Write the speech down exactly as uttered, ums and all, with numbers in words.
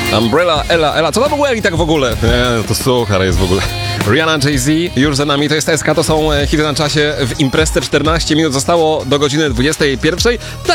Umbrella, Ella, Ella. Co to w ogóle i tak w ogóle? Nie, to suchar jest w ogóle. Rihanna, Jay-Z, już za nami, to jest S K, to są hity na czasie w Imprezce. czternaście minut zostało do godziny dwudziestej pierwszej.